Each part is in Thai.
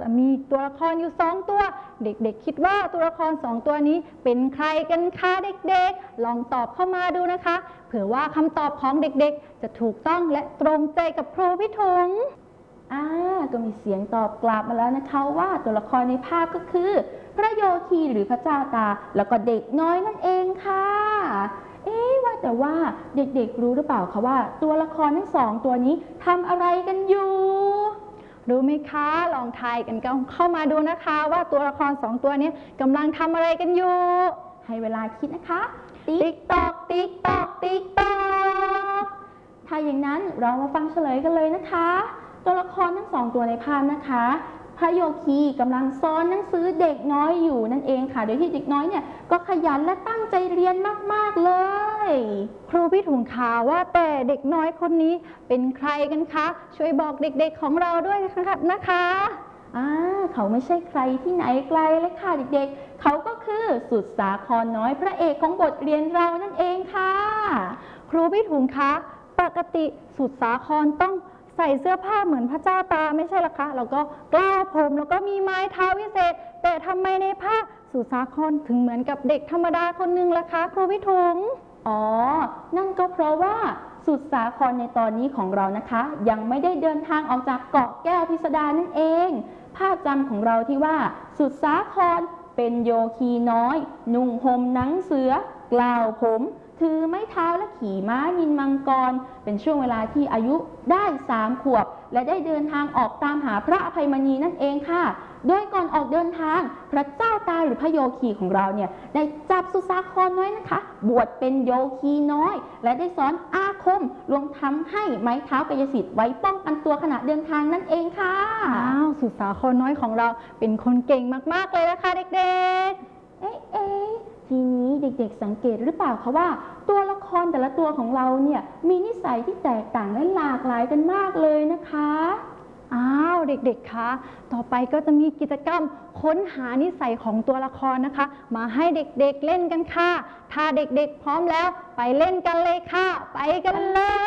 มีตัวละครอยู่2ตัวเด็กๆคิดว่าตัวละคร2ตัวนี้เป็นใครกันคะเด็กๆลองตอบเข้ามาดูนะคะเผื่อว่าคำตอบของเด็กๆจะถูกต้องและตรงใจกับครูพี่ถุงก็มีเสียงตอบกลับมาแล้วนะคะว่าตัวละครในภาพก็คือพระโยคีหรือพระเจ้าตาแล้วก็เด็กน้อยนั่นเองค่ะว่าแต่ว่าเด็กๆรู้หรือเปล่าคะว่าตัวละครทั้ง2ตัวนี้ทำอะไรกันอยู่รู้ไหมคะลองทายกันเข้ามาดูนะคะว่าตัวละคร2ตัวนี้กำลังทำอะไรกันอยู่ให้เวลาคิดนะคะติ๊กตอกติ๊กตอกติ๊กตอกถ้าอย่างนั้นเรามาฟังเฉลยกันเลยนะคะตัวละครทั้ง2ตัวในภาพนะคะพระโยคีกำลังซ้อนหนังสือเด็กน้อยอยู่นั่นเองค่ะโดยที่เด็กน้อยเนี่ยก็ขยันและตั้งใจเรียนมากๆเลยครูพี่ถุงข่าวว่าแต่เด็กน้อยคนนี้เป็นใครกันคะช่วยบอกเด็กๆของเราด้วยนะคะเขาไม่ใช่ใครที่ไหนไกลเลยค่ะเด็กๆเขาก็คือสุดสาครน้อยพระเอกของบทเรียนเรานั่นเองค่ะครูพี่ถุงคะปกติสุดสาครต้องใส่เสื้อผ้าเหมือนพระเจ้าตาไม่ใช่หรอคะแล้วก็กล้าวผมแล้วก็มีไม้เท้าวิเศษแต่ทำไมในภาพสุดสาครถึงเหมือนกับเด็กธรรมดาคนนึงล่ะคะครูพี่ถุงนั่นก็เพราะว่าสุดสาครในตอนนี้ของเรานะคะยังไม่ได้เดินทางออกจากเกาะแก้วพิสดารนั่นเองภาพจำของเราที่ว่าสุดสาครเป็นโยคีน้อยนุ่งห่มหนังเสือกล่าวผมถือไม้เท้าและขี่ม้านินมังกรเป็นช่วงเวลาที่อายุได้3 ขวบและได้เดินทางออกตามหาพระอภัยมณีนั่นเองค่ะโดยก่อนออกเดินทางพระเจ้าตาหรือพระโยคีของเราเนี่ยได้จับสุสาครน้อยนะคะบวชเป็นโยคีน้อยและได้สอนอาคมรวมทำให้ไม้เท้ากายสิทธิ์ไว้ป้องกันตัวขณะเดินทางนั่นเองค่ะสุสาครน้อยของเราเป็นคนเก่งมากๆเลยนะคะเด็กๆทีนี้เด็กๆสังเกตหรือเปล่าคะว่าตัวละครแต่ละตัวของเราเนี่ยมีนิสัยที่แตกต่างและหลากหลายกันมากเลยนะคะเด็กๆคะต่อไปก็จะมีกิจกรรมค้นหานิสัยของตัวละครนะคะมาให้เด็กๆเล่นกันค่ะถ้าเด็กๆพร้อมแล้วไปเล่นกันเลยค่ะไปกัน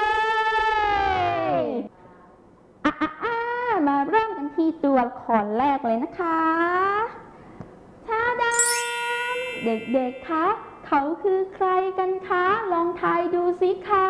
เลยมาเริ่มกันที่ตัวละครแรกเลยนะคะท่าดำเด็กๆคะเขาคือใครกันคะลองทายดูสิคะ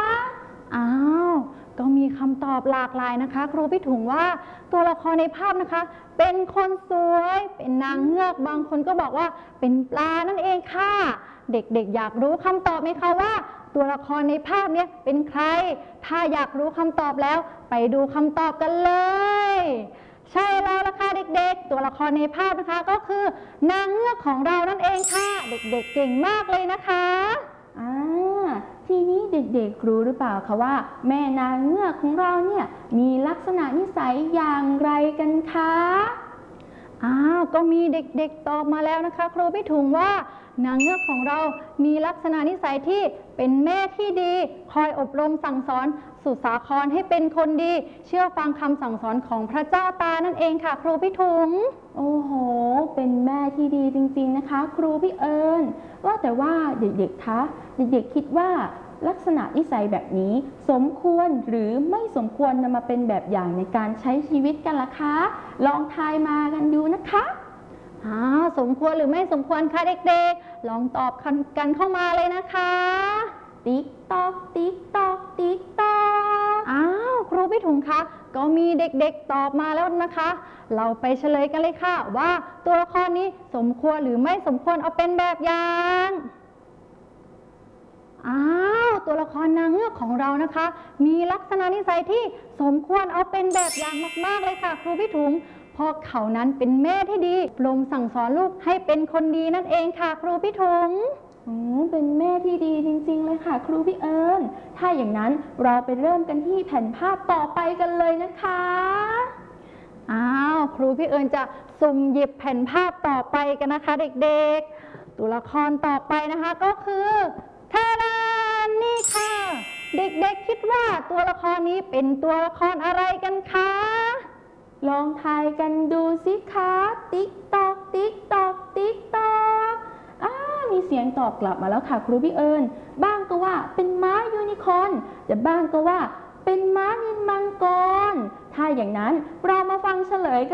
ก็มีคำตอบหลากหลายนะคะครูพี่ถุงว่าตัวละครในภาพนะคะเป็นคนสวยเป็นนางเงือกบางคนก็บอกว่าเป็นปลานั่นเองค่ะเด็กๆอยากรู้คำตอบไหมคะว่าตัวละครในภาพนี้เป็นใครถ้าอยากรู้คำตอบแล้วไปดูคำตอบกันเลยใช่แล้วล่ะค่ะเด็กๆตัวละครในภาพนะคะก็คือนางเงือกของเรานั่นเองค่ะเด็กๆเก่งมากเลยนะคะทีนี้เด็กๆรู้หรือเปล่าคะว่าแม่นางเงือกของเราเนี่ยมีลักษณะนิสัยอย่างไรกันคะก็มีเด็กๆตอบมาแล้วนะคะครูพี่ถุงว่านางเงือกของเรามีลักษณะนิสัยที่เป็นแม่ที่ดีคอยอบรมสั่งสอนสุสาครให้เป็นคนดีเชื่อฟังคำสั่งสอนของพระเจ้าตานั่นเองค่ะครูพี่ถุงโอ้โหเป็นแม่ที่ดีจริงๆนะคะครูพี่เอิญว่าแต่ว่าเด็กๆคะเด็กๆคิดว่าลักษณะนิสัยแบบนี้สมควรหรือไม่สมควรนำมาเป็นแบบอย่างในการใช้ชีวิตกันล่ะคะลองทายมากันดูนะคะสมควรหรือไม่สมควรคะเด็กๆลองตอบกันเข้ามาเลยนะคะติ๊กตอกติ๊กตอกติ๊กตอกครูพี่ถุงคะก็มีเด็กๆตอบมาแล้วนะคะเราไปเฉลยกันเลยค่ะว่าตัวละครนี้สมควรหรือไม่สมควรเอาเป็นแบบอย่างตัวละครนางเงือกของเรานะคะมีลักษณะนิสัยที่สมควรเอาเป็นแบบอย่างมากๆเลยค่ะครูพี่ถุงเพราะเขานั้นเป็นแม่ที่ดีอบรมสั่งสอนลูกให้เป็นคนดีนั่นเองค่ะครูพี่ถุงเป็นแม่ที่ดีจริงๆเลยค่ะครูพี่เอิญถ้าอย่างนั้นเราไปเริ่มกันที่แผ่นภาพต่อไปกันเลยนะคะครูพี่เอิญจะสุ่มหยิบแผ่นภาพต่อไปกันนะคะเด็กๆตัวละครต่อไปนะคะก็คือนี่ค่ะเด็กๆคิดว่าตัวละครนี้เป็นตัวละครอะไรกันคะลองทายกันดูสิคะติ๊กตอกติ๊กตอกติ๊กตอกมีเสียงตอบกลับมาแล้วค่ะครูพี่เอิญบ้างก็ว่าเป็นม้ายูนิคอร์นแต่บ้างก็ว่าเป็นม้านินมังกรถ้าอย่างนั้นเรามาฟังเฉลยกัน